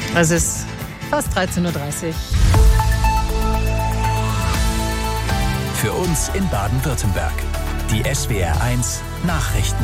Es ist fast 13:30 Uhr. Für uns in Baden-Württemberg. Die SWR1 Nachrichten.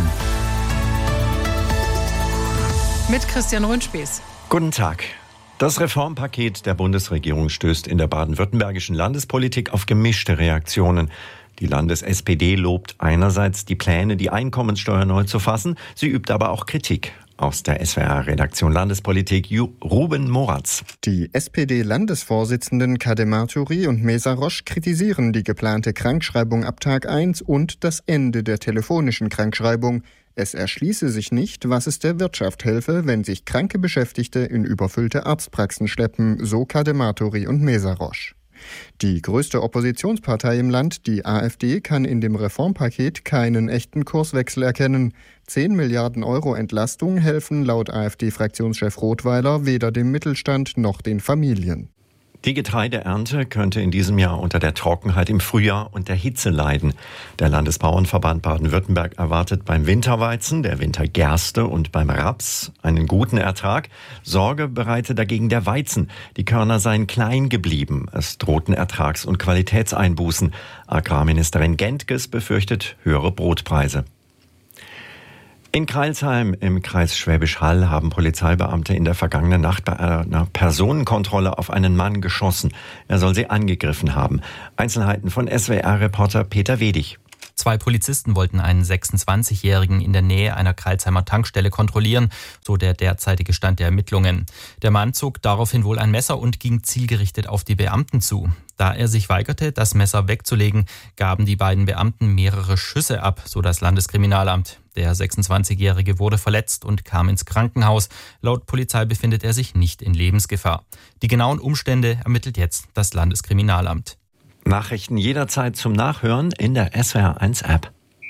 Mit Christian Ründspäß. Guten Tag. Das Reformpaket der Bundesregierung stößt in der baden-württembergischen Landespolitik auf gemischte Reaktionen. Die Landes-SPD lobt einerseits die Pläne, die Einkommenssteuer neu zu fassen. Sie übt aber auch Kritik. Aus der SWR-Redaktion Landespolitik Ruben Moratz. Die SPD-Landesvorsitzenden Kademar Turi und Mesa Roche kritisieren die geplante Krankschreibung ab Tag 1 und das Ende der telefonischen Krankschreibung. Es erschließe sich nicht, was es der Wirtschaft helfe, wenn sich kranke Beschäftigte in überfüllte Arztpraxen schleppen, so Kademar Turi und Mesa Roche. Die größte Oppositionspartei im Land, die AfD, kann in dem Reformpaket keinen echten Kurswechsel erkennen. 10 Milliarden Euro Entlastung helfen laut AfD-Fraktionschef Rothweiler weder dem Mittelstand noch den Familien. Die Getreideernte könnte in diesem Jahr unter der Trockenheit im Frühjahr und der Hitze leiden. Der Landesbauernverband Baden-Württemberg erwartet beim Winterweizen, der Wintergerste und beim Raps einen guten Ertrag. Sorge bereite dagegen der Weizen. Die Körner seien klein geblieben. Es drohten Ertrags- und Qualitätseinbußen. Agrarministerin Gentges befürchtet höhere Brotpreise. In Crailsheim im Kreis Schwäbisch Hall haben Polizeibeamte in der vergangenen Nacht bei einer Personenkontrolle auf einen Mann geschossen. Er soll sie angegriffen haben. Einzelheiten von SWR-Reporter Peter Wedig. 2 Polizisten wollten einen 26-Jährigen in der Nähe einer Crailsheimer Tankstelle kontrollieren, so der derzeitige Stand der Ermittlungen. Der Mann zog daraufhin wohl ein Messer und ging zielgerichtet auf die Beamten zu. Da er sich weigerte, das Messer wegzulegen, gaben die beiden Beamten mehrere Schüsse ab, so das Landeskriminalamt. Der 26-Jährige wurde verletzt und kam ins Krankenhaus. Laut Polizei befindet er sich nicht in Lebensgefahr. Die genauen Umstände ermittelt jetzt das Landeskriminalamt. Nachrichten jederzeit zum Nachhören in der SWR1-App.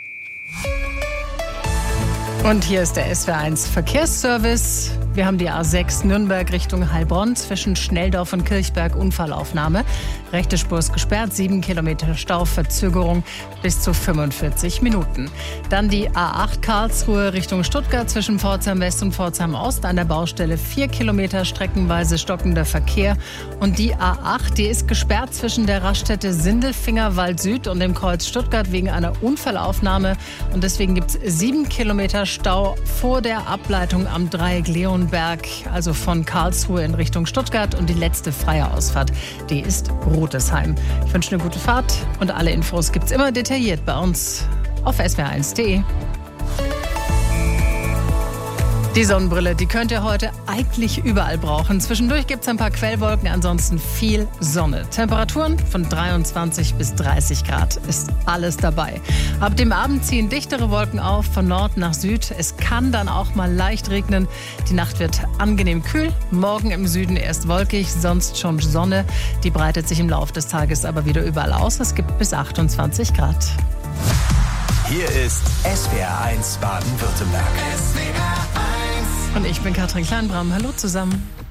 Und hier ist der SWR1 Verkehrsservice. Wir haben die A6 Nürnberg Richtung Heilbronn zwischen Schnelldorf und Kirchberg Unfallaufnahme. Rechte Spur ist gesperrt, 7 Kilometer Stau, Verzögerung bis zu 45 Minuten. Dann die A8 Karlsruhe Richtung Stuttgart zwischen Pforzheim West und Pforzheim Ost. An der Baustelle 4 Kilometer streckenweise stockender Verkehr. Und die A8, die ist gesperrt zwischen der Raststätte Sindelfingerwald Süd und dem Kreuz Stuttgart wegen einer Unfallaufnahme. Und deswegen gibt es 7 Kilometer Stau vor der Ableitung am Dreieck Leonberg, also von Karlsruhe in Richtung Stuttgart. Und die letzte freie Ausfahrt, die ist Rotesheim. Ich wünsche eine gute Fahrt und alle Infos gibt's immer detailliert bei uns auf swr1.de. Die Sonnenbrille, die könnt ihr heute eigentlich überall brauchen. Zwischendurch gibt es ein paar Quellwolken, ansonsten viel Sonne. Temperaturen von 23 bis 30 Grad ist alles dabei. Ab dem Abend ziehen dichtere Wolken auf von Nord nach Süd. Es kann dann auch mal leicht regnen. Die Nacht wird angenehm kühl. Morgen im Süden erst wolkig, sonst schon Sonne. Die breitet sich im Laufe des Tages aber wieder überall aus. Es gibt bis 28 Grad. Hier ist SWR1 Baden-Württemberg. Und ich bin Katrin Kleinbram. Hallo zusammen.